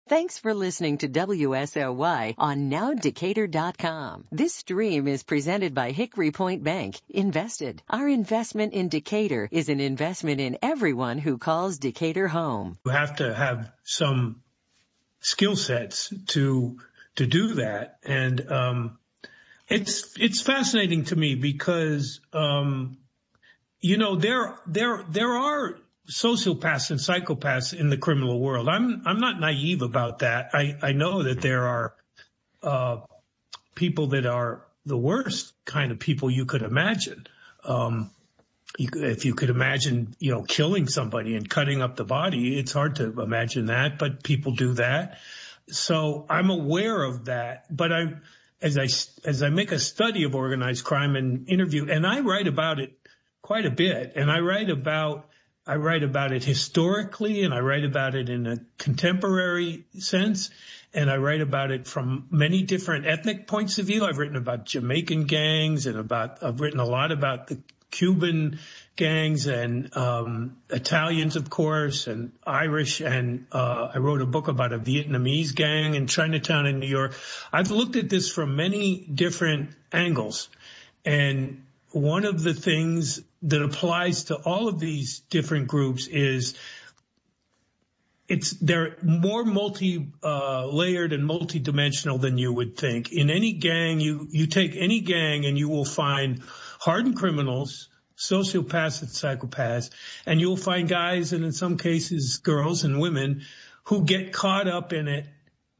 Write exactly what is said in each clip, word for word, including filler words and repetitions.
Thanks for listening to W S L Y on now decatur dot com. This stream is presented by Hickory Point Bank. Invested. Our investment in Decatur is an investment in everyone who calls Decatur home. You have to have some skill sets to to do that, and um, it's it's fascinating to me because um, you know there there there are sociopaths and psychopaths in the criminal world. I'm I'm not naive about that. I, I know that there are uh, people that are the worst kind of people you could imagine. Um, you, if you could imagine, you know, killing somebody and cutting up the body, it's hard to imagine that, but people do that. So I'm aware of that. But I, as I as I make a study of organized crime and interview, and I write about it quite a bit, and I write about I write about it historically, and I write about it in a contemporary sense, and I write about it from many different ethnic points of view. I've written about Jamaican gangs, and about I've written a lot about the Cuban gangs and um Italians, of course, and Irish, and uh I wrote a book about a Vietnamese gang in Chinatown in New York. I've looked at this from many different angles, and one of the things that applies to all of these different groups is it's they're more multi uh layered and multidimensional than you would think. In any gang, you you take any gang and you will find hardened criminals, sociopaths and psychopaths, and you'll find guys, and in some cases girls and women, who get caught up in it,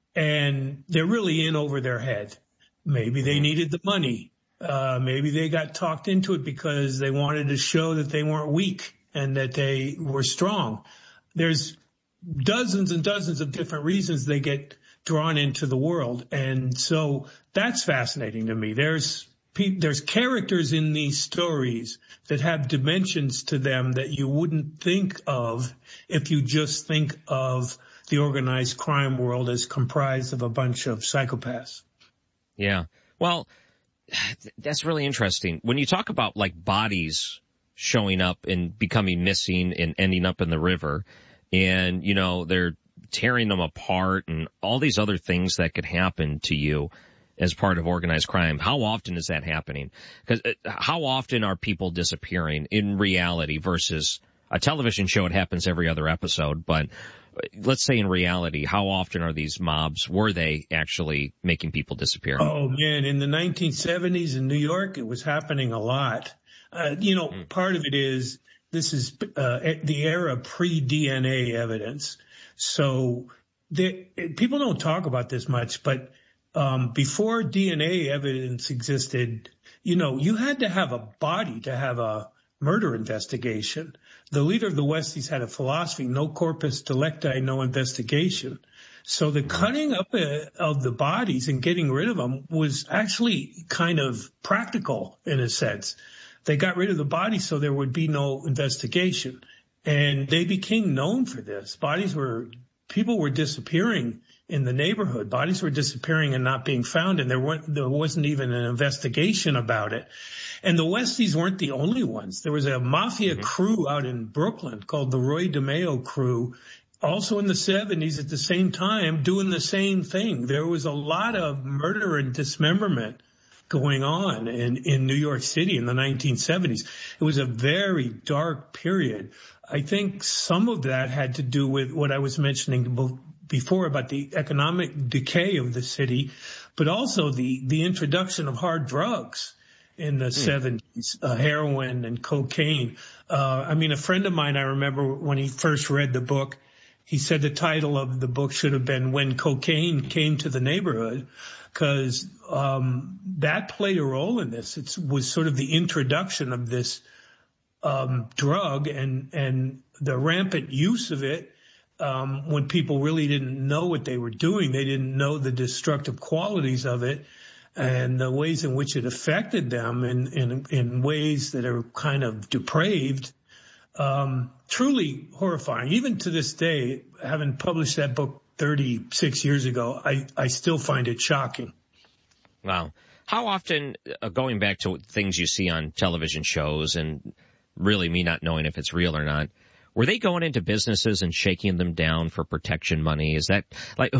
and they're really in over their head. Maybe they needed the money. Uh, maybe they got talked into it because they wanted to show that they weren't weak and that they were strong. There's dozens and dozens of different reasons they get drawn into the world. And so that's fascinating to me. There's there's characters in these stories that have dimensions to them that you wouldn't think of if you just think of the organized crime world as comprised of a bunch of psychopaths. Yeah. Well, that's really interesting. When you talk about like bodies showing up and becoming missing and ending up in the river, and, you know, they're tearing them apart and all these other things that could happen to you as part of organized crime, how often is that happening? Because how often are people disappearing in reality versus a television show? It happens every other episode, but let's say in reality, how often are these mobs, were they actually making people disappear? Oh, man, in the nineteen seventies in New York, it was happening a lot. Uh, you know, mm. part of it is this is uh, the era pre-D N A evidence. So there, people don't talk about this much, but um, before D N A evidence existed, you know, you had to have a body to have a murder investigation. The leader of the Westies had a philosophy, no corpus delicti, no investigation. So the cutting up of the bodies and getting rid of them was actually kind of practical in a sense. They got rid of the bodies so there would be no investigation. And they became known for this. Bodies were, people were disappearing in the neighborhood. Bodies were disappearing and not being found, and there weren't, there wasn't even an investigation about it. And the Westies weren't the only ones. There was a mafia mm-hmm. crew out in Brooklyn called the Roy DeMeo crew, also in the seventies at the same time, doing the same thing. There was a lot of murder and dismemberment going on in, in New York City in the nineteen seventies. It was a very dark period. I think some of that had to do with what I was mentioning before about the economic decay of the city, but also the, the introduction of hard drugs in the mm. seventies, uh, heroin and cocaine. Uh, I mean, a friend of mine, I remember when he first read the book, he said the title of the book should have been When Cocaine Came to the Neighborhood, because um, that played a role in this. It was sort of the introduction of this um, drug and, and the rampant use of it. Um, when people really didn't know what they were doing, they didn't know the destructive qualities of it and the ways in which it affected them in, in, in ways that are kind of depraved, um, truly horrifying. Even to this day, having published that book thirty-six years ago, I, I still find it shocking. Wow. How often, uh, going back to things you see on television shows and really me not knowing if it's real or not, were they going into businesses and shaking them down for protection money? Is that like